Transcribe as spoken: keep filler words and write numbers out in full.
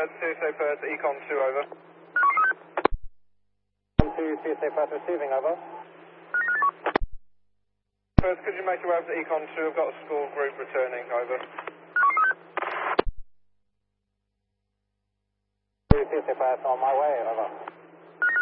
Perth, C S A Perth, Econ two, over. two, C S A Perth receiving, over. Perth, could you make your way over to Econ two? I've got a school group returning, over. two, C S A Perth on my way, over.